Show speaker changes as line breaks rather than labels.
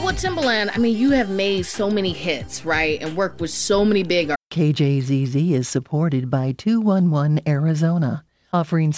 Well, Timbaland, I mean, you have made so many hits, right? And worked with so many big
KJZZ is supported by 211 Arizona, offering